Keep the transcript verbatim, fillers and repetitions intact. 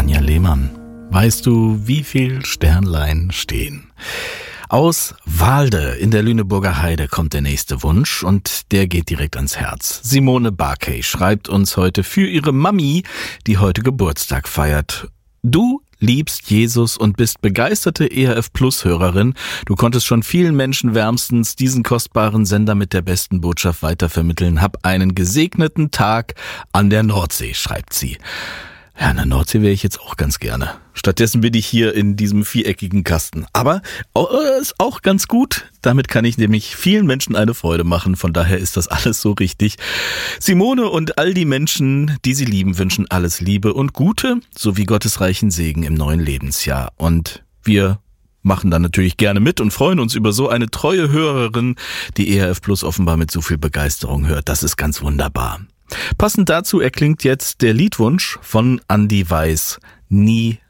Tanja Lehmann. Weißt du, wie viel Sternlein stehen? Aus Waalde in der Lüneburger Heide kommt der nächste Wunsch und der geht direkt ans Herz. Simone Barkey schreibt uns heute für ihre Mami, die heute Geburtstag feiert. Du liebst Jesus und bist begeisterte E R F Plus Hörerin. Du konntest schon vielen Menschen wärmstens diesen kostbaren Sender mit der besten Botschaft weitervermitteln. Hab einen gesegneten Tag an der Nordsee, schreibt sie. Ja, an der Nordsee wäre ich jetzt auch ganz gerne. Stattdessen bin ich hier in diesem viereckigen Kasten. Aber äh, ist auch ganz gut. Damit kann ich nämlich vielen Menschen eine Freude machen. Von daher ist das alles so richtig. Simone und all die Menschen, die sie lieben, wünschen alles Liebe und Gute sowie Gottes reichen Segen im neuen Lebensjahr. Und wir machen dann natürlich gerne mit und freuen uns über so eine treue Hörerin, die E R F Plus offenbar mit so viel Begeisterung hört. Das ist ganz wunderbar. Passend dazu erklingt jetzt der Liedwunsch von Andi Weiß, Nie